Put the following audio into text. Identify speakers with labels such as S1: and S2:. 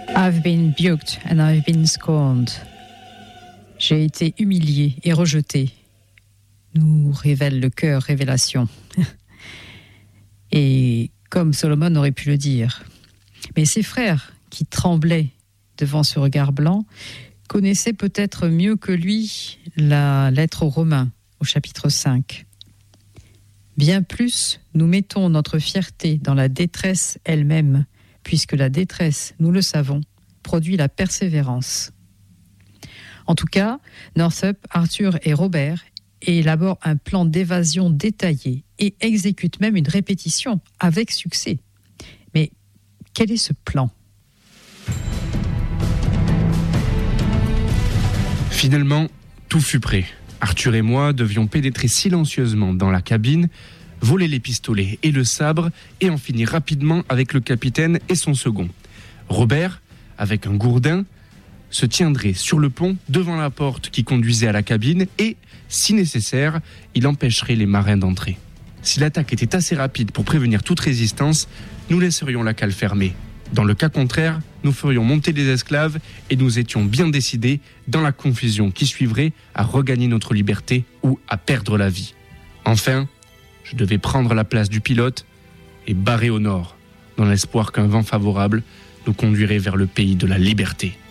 S1: I've been buked and I've been scorned. J'ai été humilié et rejeté, nous révèle le cœur Révélation. Et comme Solomon aurait pu le dire. Mais ses frères, qui tremblaient devant ce regard blanc, connaissaient peut-être mieux que lui la lettre aux Romains, au chapitre 5. Bien plus, nous mettons notre fierté dans la détresse elle-même, puisque la détresse, nous le savons, produit la persévérance. En tout cas, Northup, Arthur et Robert élaborent un plan d'évasion détaillé et exécutent même une répétition avec succès. Mais quel est ce plan ?
S2: Finalement, tout fut prêt. Arthur et moi devions pénétrer silencieusement dans la cabine, voler les pistolets et le sabre et en finir rapidement avec le capitaine et son second. Robert, avec un gourdin, se tiendrait sur le pont devant la porte qui conduisait à la cabine et, si nécessaire, il empêcherait les marins d'entrer. Si l'attaque était assez rapide pour prévenir toute résistance, nous laisserions la cale fermée. Dans le cas contraire, nous ferions monter les esclaves et nous étions bien décidés, dans la confusion qui suivrait, à regagner notre liberté ou à perdre la vie. Enfin, je devais prendre la place du pilote et barrer au nord, dans l'espoir qu'un vent favorable nous conduirait vers le pays de la liberté.